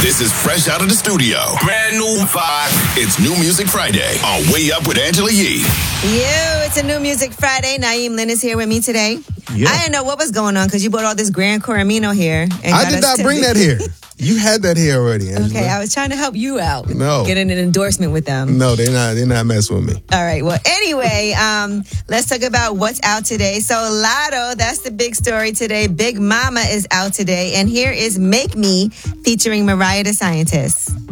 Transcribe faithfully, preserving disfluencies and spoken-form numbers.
This is fresh out of the studio. Brand new vibe. It's New Music Friday on Way Up with Angela Yee. Yo, it's a New Music Friday. Naeem Lynn is here with me today. Yeah. I didn't know what was going on because you brought all this Grand Coramino here. And I did not bring that here. You had that here already, Angela. Okay, I was trying to help you out. No. Getting an endorsement with them. No, they're not, they're not messing with me. All right. Well, anyway, um, let's talk about what's out today. So Lotto, that's the big story today. Big Mama is out today. And here is Make Me featuring Mariah the Scientist.